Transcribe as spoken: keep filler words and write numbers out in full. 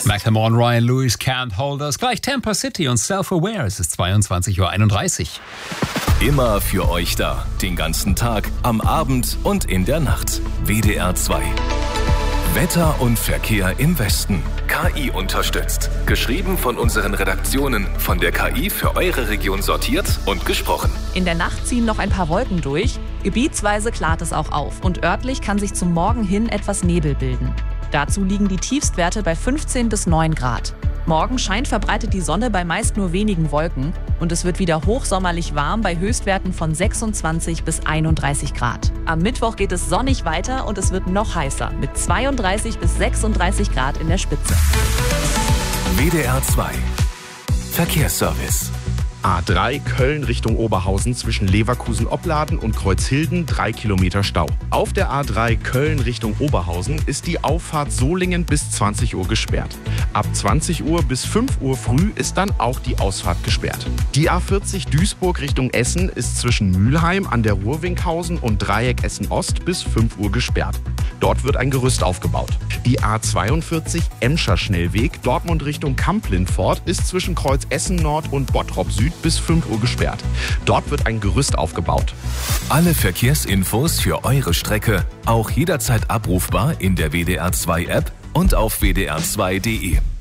Macklemore, Ryan Lewis, Can't Hold Us. Gleich Tampa City und Self-Aware. Es ist zweiundzwanzig Uhr einunddreißig. Immer für euch da. Den ganzen Tag, am Abend und in der Nacht. W D R zwei. Wetter und Verkehr im Westen. K I unterstützt. Geschrieben von unseren Redaktionen. Von der K I für eure Region sortiert und gesprochen. In der Nacht ziehen noch ein paar Wolken durch. Gebietsweise klart es auch auf. Und örtlich kann sich zum Morgen hin etwas Nebel bilden. Dazu liegen die Tiefstwerte bei fünfzehn bis neun Grad. Morgen scheint verbreitet die Sonne bei meist nur wenigen Wolken. Und es wird wieder hochsommerlich warm bei Höchstwerten von sechsundzwanzig bis einunddreißig Grad. Am Mittwoch geht es sonnig weiter und es wird noch heißer mit zweiunddreißig bis sechsunddreißig Grad in der Spitze. W D R zwei. Verkehrsservice. A drei Köln Richtung Oberhausen zwischen Leverkusen-Opladen und Kreuzhilden drei Kilometer Stau. Auf der A drei Köln Richtung Oberhausen ist die Auffahrt Solingen bis zwanzig Uhr gesperrt. Ab zwanzig Uhr bis fünf Uhr früh ist dann auch die Ausfahrt gesperrt. Die A vierzig Duisburg Richtung Essen ist zwischen Mülheim an der Ruhr-Winkhausen und Dreieck Essen-Ost bis fünf Uhr gesperrt. Dort wird ein Gerüst aufgebaut. Die A zweiundvierzig Emscher Schnellweg Dortmund Richtung Kamp-Lindfort ist zwischen Kreuz Essen Nord und Bottrop Süd bis fünf Uhr gesperrt. Dort wird ein Gerüst aufgebaut. Alle Verkehrsinfos für eure Strecke auch jederzeit abrufbar in der W D R zwei App und auf w d r zwei punkt d e.